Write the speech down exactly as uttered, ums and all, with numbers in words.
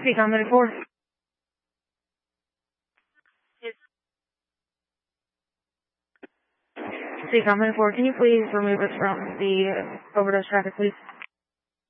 Speak on ninety-four. Speak on ninety-four. Can you please remove us from the overdose traffic, please?